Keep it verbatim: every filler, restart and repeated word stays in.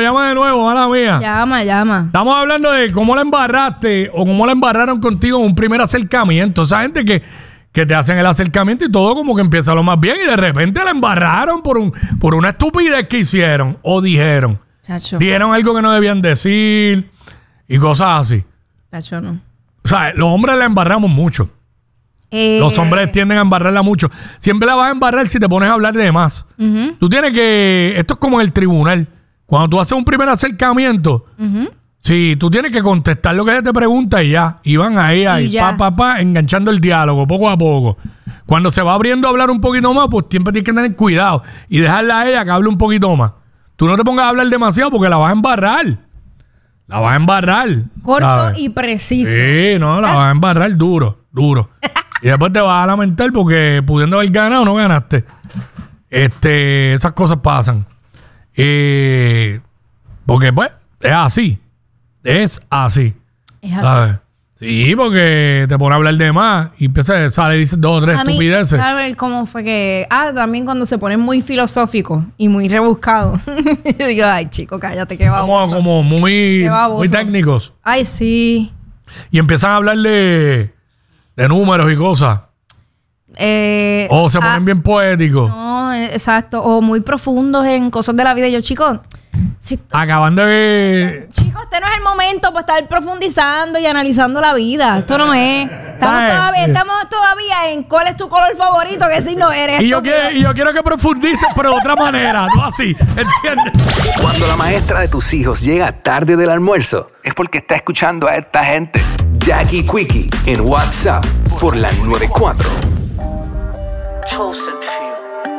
llama de nuevo, mala mía. Llama, llama. Estamos hablando de cómo la embarraste o cómo la embarraron contigo en un primer acercamiento. Esa gente que, que te hacen el acercamiento y todo como que empieza lo más bien y de repente la embarraron por, un, por una estupidez que hicieron o dijeron. Chacho. Dijeron algo que no debían decir y cosas así. Chacho, no. O sea, los hombres la embarramos mucho. Eh, Los hombres tienden a embarrarla mucho. Siempre la vas a embarrar si te pones a hablar de más. Uh-huh. Tú tienes que... Esto es como en el tribunal. Cuando tú haces un primer acercamiento, uh-huh. sí, tú tienes que contestar lo que se te pregunta y ya. Y van ahí, ahí, pa, pa, pa, enganchando el diálogo poco a poco. Cuando se va abriendo a hablar un poquito más, pues siempre tienes que tener cuidado y dejarla a ella que hable un poquito más. Tú no te pongas a hablar demasiado porque la vas a embarrar. La vas a embarrar. Corto ¿sabes? Y preciso. Sí, no, la vas a embarrar duro, duro. Y después te vas a lamentar porque pudiendo haber ganado no ganaste. Este, esas cosas pasan. Eh, porque pues es así. Es así. Es así. ¿Sabes? Sí, porque te pone a hablar de más y empieza, sale y dice dos o tres a mí, estupideces. ¿sabes cómo fue que...? Ah, también cuando se ponen muy filosóficos y muy rebuscados. Yo digo, ay, chico, cállate, qué baboso. Como, como muy, Qué baboso. muy técnicos. Ay, sí. Y empiezan a hablar de, de números y cosas. Eh, O se ponen ah, bien poéticos. No, exacto. O muy profundos en cosas de la vida. Y yo, chicos, si, Acaban de... chicos, este no es el momento para estar profundizando y analizando la vida. Esto no es. Estamos ¿sabes? todavía, estamos todavía en cuál es tu color favorito, que si no eres. Y yo, quiero, y yo quiero que profundices, pero de otra manera, no así. ¿Entiendes? Cuando la maestra de tus hijos llega tarde del almuerzo, es porque está escuchando a esta gente. Jackie Quickie en WhatsApp por la noventa y cuatro. Chosen